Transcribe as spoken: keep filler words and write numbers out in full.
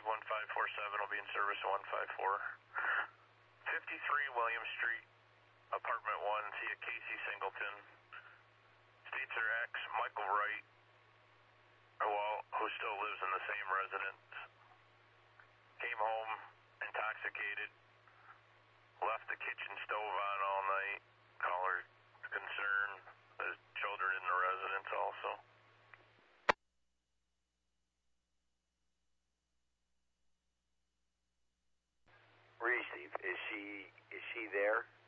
one five four seven will be in service at one five four. fifty-three William Street, apartment one, see a Casey Singleton. States are X, Michael Wright, well, who still lives in the same residence. Came home intoxicated, left the kitchen stove on all night. Caller concerned, there's children in the residence also. Reese, is she is she there?